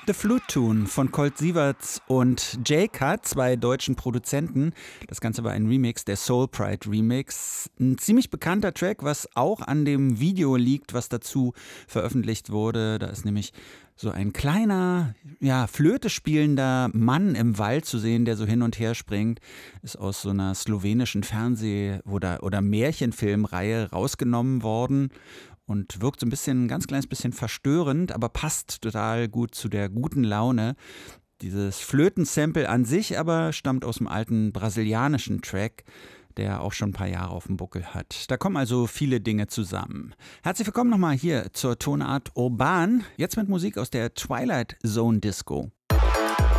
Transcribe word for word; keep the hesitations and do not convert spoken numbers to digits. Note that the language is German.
The Flute Tune von Colt Sieverts und J-Cut, zwei deutschen Produzenten. Das Ganze war ein Remix, der Soul Pride Remix. Ein ziemlich bekannter Track, was auch an dem Video liegt, was dazu veröffentlicht wurde. Da ist nämlich so ein kleiner, ja, Flöte spielender Mann im Wald zu sehen, der so hin und her springt. Ist aus so einer slowenischen Fernseh- oder, oder Märchenfilmreihe rausgenommen worden. Und wirkt so ein bisschen, ein ganz kleines bisschen verstörend, aber passt total gut zu der guten Laune. Dieses Flötensample an sich aber stammt aus dem alten brasilianischen Track, der auch schon ein paar Jahre auf dem Buckel hat. Da kommen also viele Dinge zusammen. Herzlich willkommen nochmal hier zur Tonart Urban. Jetzt mit Musik aus der Twilight Zone Disco.